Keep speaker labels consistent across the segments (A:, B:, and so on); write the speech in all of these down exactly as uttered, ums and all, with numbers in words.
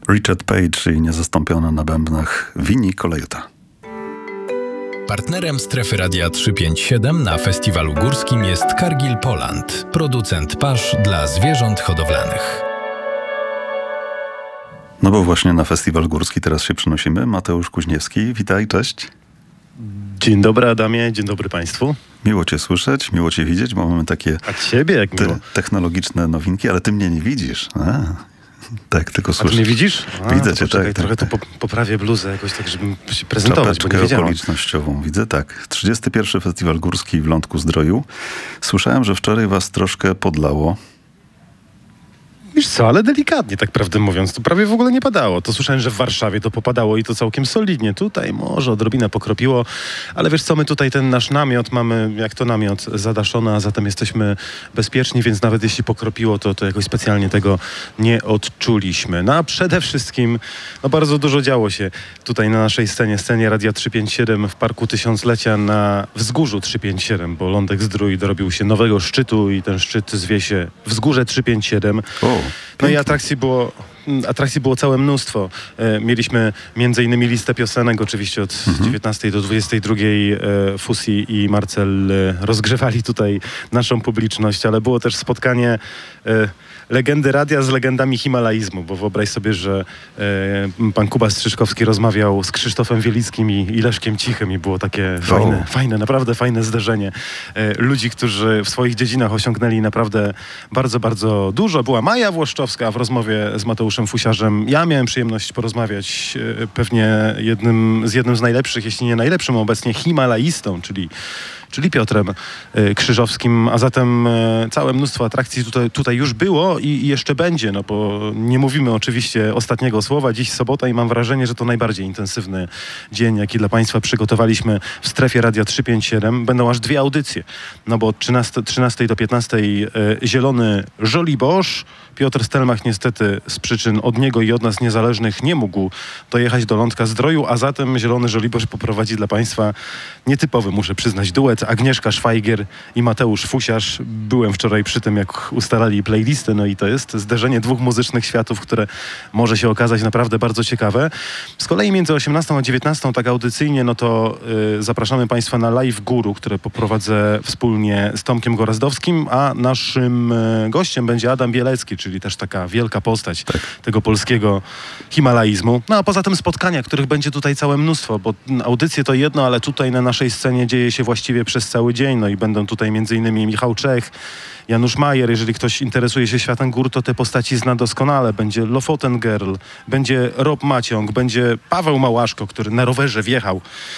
A: Richard Page i niezastąpiona na bębnach Vinnie Colaiuta.
B: Partnerem Strefy Radia trzysta pięćdziesiąt siedem na festiwalu górskim jest Cargill Poland, producent pasz dla zwierząt hodowlanych.
A: No bo właśnie na festiwal górski teraz się przenosimy. Mateusz Kuźniewski, witaj, cześć.
C: Dzień dobry Adamie, dzień dobry Państwu.
A: Miło Cię słyszeć, miło Cię widzieć, bo mamy takie
C: A Ciebie jak miło.
A: te technologiczne nowinki, ale Ty mnie nie widzisz. A, tak, tylko słyszysz.
C: A Ty mnie widzisz? A,
A: Widzę
C: to
A: Cię,
C: poczekaj,
A: tak.
C: trochę
A: tak,
C: to
A: tak.
C: po, poprawię bluzę jakoś tak, żeby się prezentować,
A: Czapeczkę
C: bo nie wiedziałem.
A: okolicznościową, widzę, tak. trzydziesty pierwszy Festiwal Górski w Lądku-Zdroju. Słyszałem, że wczoraj Was troszkę podlało.
C: Wiesz co, ale delikatnie, tak prawdę mówiąc, to prawie w ogóle nie padało. To słyszałem, że w Warszawie to popadało i to całkiem solidnie. Tutaj może odrobinę pokropiło, ale wiesz co, my tutaj ten nasz namiot mamy, jak to namiot, zadaszony, a zatem jesteśmy bezpieczni, więc nawet jeśli pokropiło, to, to jakoś specjalnie tego nie odczuliśmy. No a przede wszystkim, no bardzo dużo działo się tutaj na naszej scenie, scenie Radia trzysta pięćdziesiąt siedem w Parku Tysiąclecia na Wzgórzu trzysta pięćdziesiąt siedem, bo Lądek-Zdrój dorobił się nowego szczytu i ten szczyt zwie się Wzgórze trzysta pięćdziesiąt siedem.
A: O.
C: No i atrakcji było, atrakcji było całe mnóstwo. E, mieliśmy między innymi listę piosenek, oczywiście od
A: Mhm.
C: dziewiętnastej do dwudziestej drugiej. E, Fusi i Marcel e, rozgrzewali tutaj naszą publiczność, ale było też spotkanie e, legendy radia z legendami himalaizmu, bo wyobraź sobie, że e, pan Kuba Strzyżkowski rozmawiał z Krzysztofem Wielickim i, i Leszkiem Cichym i było takie fajne, fajne, naprawdę fajne zderzenie e, ludzi, którzy w swoich dziedzinach osiągnęli naprawdę bardzo, bardzo dużo. Była Maja Włoszczowska w rozmowie z Mateuszem Fusiarzem. Ja miałem przyjemność porozmawiać e, pewnie jednym, z jednym z najlepszych, jeśli nie najlepszym obecnie himalaistą, czyli czyli Piotrem y, Krzyżowskim, a zatem y, całe mnóstwo atrakcji tutaj, tutaj już było i, i jeszcze będzie, no bo nie mówimy oczywiście ostatniego słowa. Dziś sobota i mam wrażenie, że to najbardziej intensywny dzień, jaki dla Państwa przygotowaliśmy w strefie Radia trzysta pięćdziesiąt siedem. Będą aż dwie audycje, no bo od trzynastej do piętnastej y, Zielony Żoliborz. Piotr Stelmach niestety z przyczyn od niego i od nas niezależnych nie mógł dojechać do Lądka-Zdroju, a zatem Zielony Żoliborz poprowadzi dla Państwa nietypowy, muszę przyznać, duet Agnieszka Szwajgier i Mateusz Fusiarz. Byłem wczoraj przy tym, jak ustalali playlistę, no i to jest zderzenie dwóch muzycznych światów, które może się okazać naprawdę bardzo ciekawe. Z kolei między osiemnastą a dziewiętnastą, tak audycyjnie, no to yy, zapraszamy Państwa na Live Guru, które poprowadzę wspólnie z Tomkiem Gorazdowskim, a naszym yy, gościem będzie Adam Bielecki, czyli też taka wielka postać tak. tego polskiego himalaizmu. No a poza tym spotkania, których będzie tutaj całe mnóstwo, bo audycje to jedno, ale tutaj na naszej scenie dzieje się właściwie przez cały dzień. No i będą tutaj między innymi Michał Czech, Janusz Majer. Jeżeli ktoś interesuje się światem gór, to te postaci zna doskonale. Będzie Lofoten Girl, będzie Rob Maciąg, będzie Paweł Małaszko, który na rowerze wjechał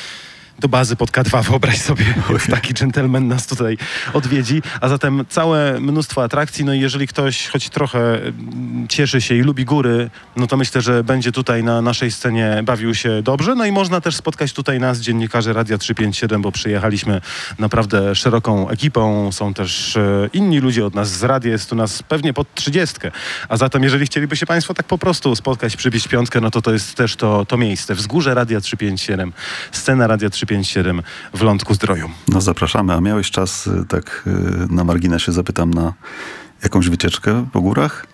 C: do bazy pod K dwa, wyobraź sobie, więc taki dżentelmen nas tutaj odwiedzi, a zatem całe mnóstwo atrakcji, no i jeżeli ktoś choć trochę cieszy się i lubi góry, no to myślę, że będzie tutaj na naszej scenie bawił się dobrze, no i można też spotkać tutaj nas, dziennikarzy Radia trzysta pięćdziesiąt siedem, bo przyjechaliśmy naprawdę szeroką ekipą, są też e, inni ludzie od nas z radia, jest tu nas pewnie pod trzydziestkę, a zatem jeżeli chcieliby się Państwo tak po prostu spotkać, przybić piątkę, no to to jest też to, to miejsce, Wzgórze Radia trzysta pięćdziesiąt siedem, scena Radia trzysta pięćdziesiąt siedem w Lądku-Zdroju.
A: No zapraszamy, a miałeś czas, tak na marginesie zapytam, na jakąś wycieczkę po górach?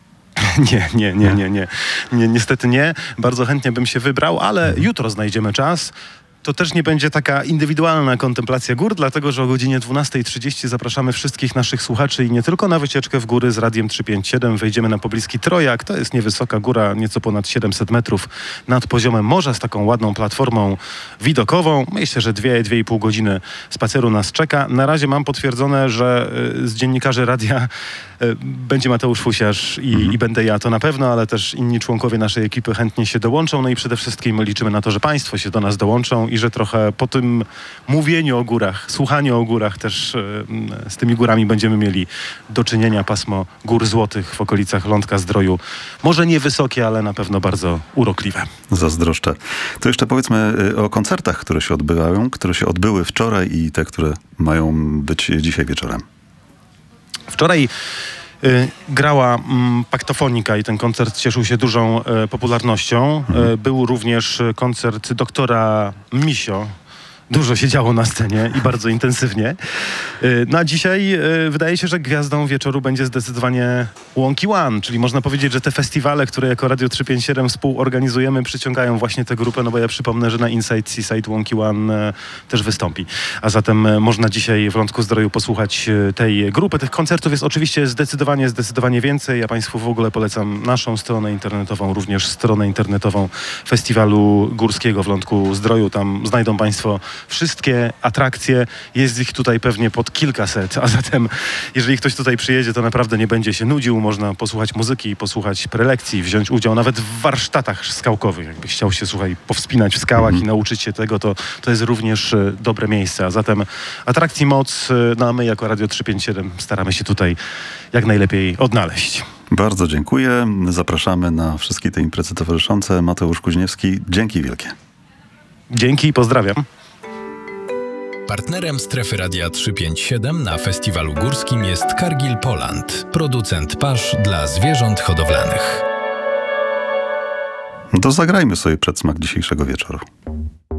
C: Nie, nie, nie, nie, nie, nie. Niestety nie. Bardzo chętnie bym się wybrał, ale jutro znajdziemy czas. To też nie będzie taka indywidualna kontemplacja gór, dlatego że o godzinie dwunastej trzydzieści zapraszamy wszystkich naszych słuchaczy i nie tylko na wycieczkę w góry z Radiem trzysta pięćdziesiąt siedem. Wejdziemy na pobliski Trojak. To jest niewysoka góra, nieco ponad siedemset metrów nad poziomem morza z taką ładną platformą widokową. Myślę, że dwie, dwie i pół godziny spaceru nas czeka. Na razie mam potwierdzone, że z dziennikarzy radia będzie Mateusz Fusiarz i, mhm. i będę ja, to na pewno, ale też inni członkowie naszej ekipy chętnie się dołączą. No i przede wszystkim liczymy na to, że Państwo się do nas dołączą i że trochę po tym mówieniu o górach, słuchaniu o górach też y, z tymi górami będziemy mieli do czynienia. Pasmo gór złotych w okolicach Lądka-Zdroju. Może nie wysokie, ale na pewno bardzo urokliwe.
A: Zazdroszczę. To jeszcze powiedzmy o koncertach, które się odbywają, które się odbyły wczoraj i te, które mają być dzisiaj wieczorem.
C: Wczoraj y, grała mm, Paktofonika i ten koncert cieszył się dużą y, popularnością. Mhm. Y, był również koncert doktora Misio Dużo się działo na scenie i bardzo intensywnie. Y, No a dzisiaj y, wydaje się, że gwiazdą wieczoru będzie zdecydowanie Łąki One, czyli można powiedzieć, że te festiwale, które jako Radio trzysta pięćdziesiąt siedem współorganizujemy, przyciągają właśnie tę grupę, no bo ja przypomnę, że na Inside Seaside Łąki One y, też wystąpi. A zatem y, można dzisiaj w Lądku Zdroju posłuchać y, tej grupy. Tych koncertów jest oczywiście zdecydowanie, zdecydowanie więcej. Ja Państwu w ogóle polecam naszą stronę internetową, również stronę internetową Festiwalu Górskiego w Lądku Zdroju. Tam znajdą Państwo wszystkie atrakcje. Jest ich tutaj pewnie pod kilkaset, a zatem jeżeli ktoś tutaj przyjedzie, to naprawdę nie będzie się nudził. Można posłuchać muzyki, posłuchać prelekcji, wziąć udział nawet w warsztatach skałkowych. Jakby chciał się, słuchaj, powspinać w skałach mm. i nauczyć się tego, to, to jest również e, dobre miejsce. A zatem atrakcji moc, e, no a my jako Radio trzysta pięćdziesiąt siedem staramy się tutaj jak najlepiej odnaleźć.
A: Bardzo dziękuję. Zapraszamy na wszystkie te imprezy towarzyszące. Mateusz Kuźniewski, dzięki wielkie.
C: Dzięki i pozdrawiam.
B: Partnerem Strefy Radia trzysta pięćdziesiąt siedem na Festiwalu Górskim jest Cargill Poland, producent pasz dla zwierząt hodowlanych.
A: To zagrajmy sobie przedsmak dzisiejszego wieczoru.